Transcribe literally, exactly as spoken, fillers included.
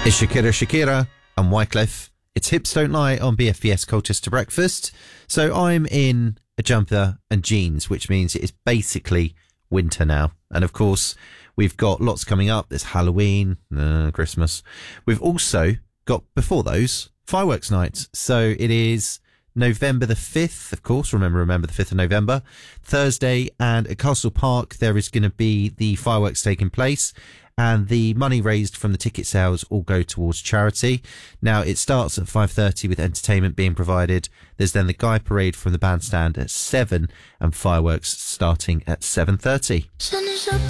It's Shakira Shakira and Wycliffe. It's Hips Don't Lie on B F B S Colchester Breakfast. So I'm in a jumper and jeans, which means it is basically winter now. And of course, we've got lots coming up. There's Halloween, uh, Christmas. We've also got, before those, fireworks nights. So it is November the fifth, of course. Remember, remember the fifth of November, Thursday. And at Castle Park, there is going to be the fireworks taking place. And the money raised from the ticket sales all go towards charity. Now, it starts at five thirty with entertainment being provided. There's then the Guy Parade from the bandstand at seven and fireworks starting at seven thirty. Sun is up